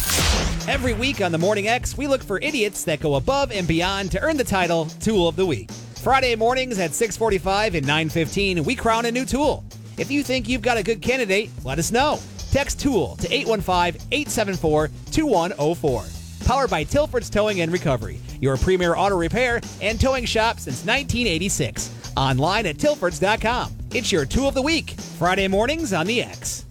Every week on the Morning X, we look for idiots that go above and beyond to earn the title Tool of the Week. Friday mornings at 6:45 and 9:15, we crown a new tool. If you think you've got a good candidate, let us know. Text TOOL to 815-874-2104. Powered by Tilford's Towing and Recovery, your premier auto repair and towing shop since 1986. Online at tilfords.com. It's your Tool of the Week, Friday mornings on the X.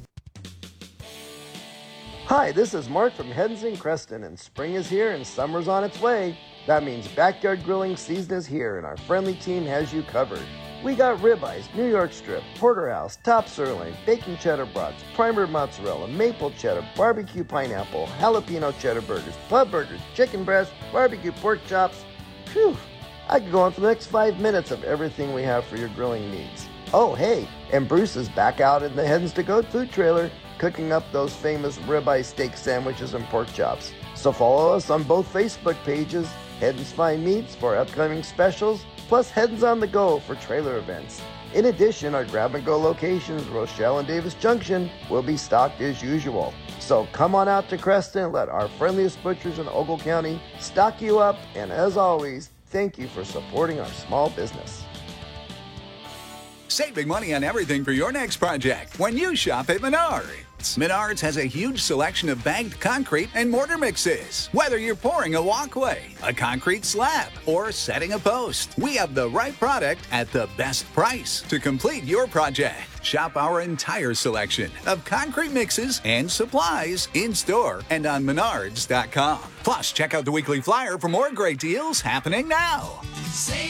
Hi, this is Mark from Heddens and Creston, and spring is here and summer's on its way. That means backyard grilling season is here, and our friendly team has you covered. We got ribeyes, New York strip, porterhouse, top sirloin, bacon cheddar brats, primer mozzarella, maple cheddar, barbecue pineapple, jalapeno cheddar burgers, pub burgers, chicken breast, barbecue pork chops. Phew, I could go on for the next 5 minutes of everything we have for your grilling needs. Oh, hey, and Bruce is back out in the Heddens to Go food trailer, cooking up those famous ribeye steak sandwiches and pork chops. So follow us on both Facebook pages, Heddens Fine Meats for upcoming specials, plus Heddens on the Go for trailer events. In addition, our grab-and-go locations, Rochelle and Davis Junction, will be stocked as usual. So come on out to Creston and let our friendliest butchers in Ogle County stock you up. And as always, thank you for supporting our small business. Save big money on everything for your next project when you shop at Menards. Menards has a huge selection of bagged concrete and mortar mixes. Whether you're pouring a walkway, a concrete slab, or setting a post, we have the right product at the best price to complete your project. Shop our entire selection of concrete mixes and supplies in-store and on Menards.com. Plus, check out the weekly flyer for more great deals happening now. Save